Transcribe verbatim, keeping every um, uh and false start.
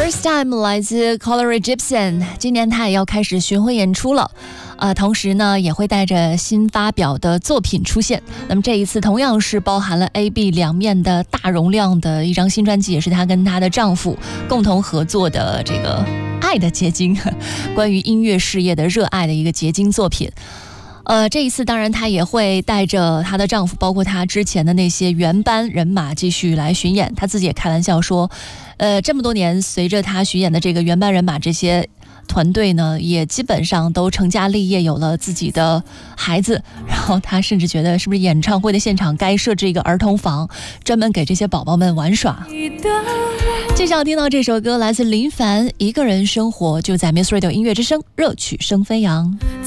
First Time 来自 Color Gibson， 今年他也要开始巡回演出了，呃，同时呢也会带着新发表的作品出现。那么这一次同样是包含了 A、B 两面的大容量的一张新专辑，也是她跟她的丈夫共同合作的这个爱的结晶，关于音乐事业的热爱的一个结晶作品。呃，这一次当然她也会带着她的丈夫，包括她之前的那些原班人马继续来巡演。她自己也开玩笑说，呃，这么多年随着她巡演的这个原班人马这些团队呢，也基本上都成家立业，有了自己的孩子。然后她甚至觉得，是不是演唱会的现场该设置一个儿童房，专门给这些宝宝们玩耍。接下来听到这首歌来自林凡，一个人生活，就在 Miss Radio 音乐之声，热曲声飞扬。